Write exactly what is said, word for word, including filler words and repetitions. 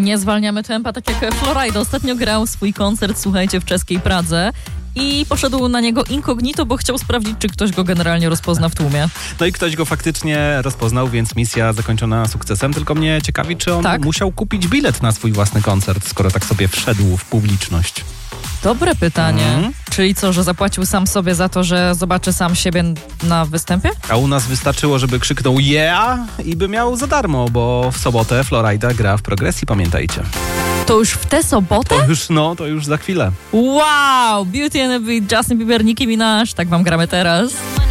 Nie zwalniamy tempa, tak jak Florida. Ostatnio grał swój koncert, słuchajcie, w czeskiej Pradze. I poszedł na niego incognito, bo chciał sprawdzić, czy ktoś go generalnie rozpozna w tłumie. No i ktoś go faktycznie rozpoznał, więc misja zakończona sukcesem. Tylko mnie ciekawi, czy on tak? musiał kupić bilet na swój własny koncert, skoro tak sobie wszedł w publiczność. Dobre pytanie. Mm. Czyli co, że zapłacił sam sobie za to, że zobaczy sam siebie na występie? A u nas wystarczyło, żeby krzyknął yeah i by miał za darmo, bo w sobotę Florida gra w Progresji, pamiętajcie. To już w tę sobotę? To już, no, to już za chwilę. Wow! Beauty and the Beat, Justin Bieber, Nicki Minaj. Tak wam gramy teraz.